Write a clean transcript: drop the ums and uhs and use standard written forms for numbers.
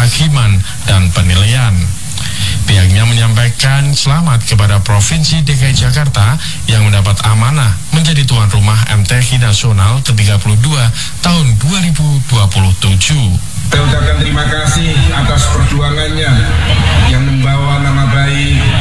kehakiman dan penilaian. Pihaknya menyampaikan selamat kepada Provinsi DKI Jakarta yang mendapat amanah menjadi tuan rumah MTQ Nasional ke-32 tahun 2027. Saya ucapkan terima kasih atas perjuangannya yang membawa nama baik